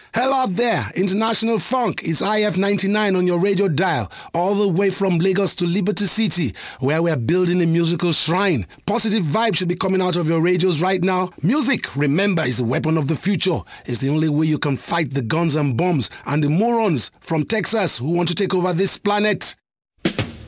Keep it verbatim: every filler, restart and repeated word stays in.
Hello out there, International Funk. It's I F ninety-nine on your radio dial, all the way from Lagos to Liberty City, where we're building a musical shrine. Positive vibes should be coming out of your radios right now. Music, remember, is a weapon of the future. It's the only way you can fight the guns and bombs and the morons from Texas who want to take over this planet.